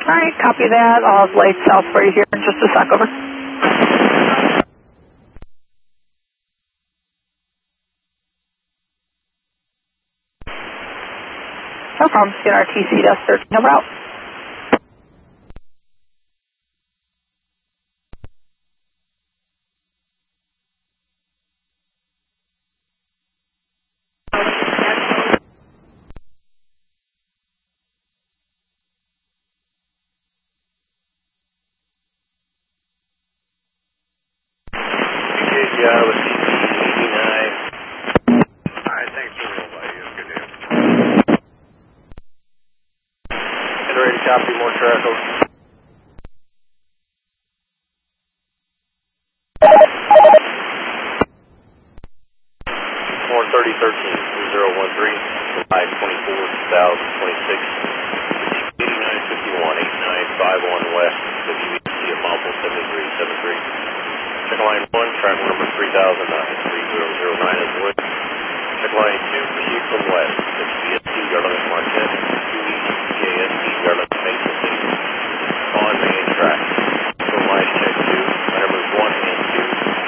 Alright, copy that. I'll have lights south for you here in just a sec, over. No problem. Get our TC desk 13 over out. Yeah, with CC 89. Alright, thanks for the way. Good deal. Get ready to copy more track over. 43013 2013, July 24, 2026. 8951 8951 West, WEC at Mobile 7373. Check line 1, track number 3009, 3009 is west. Check line 2, proceed from west, WEC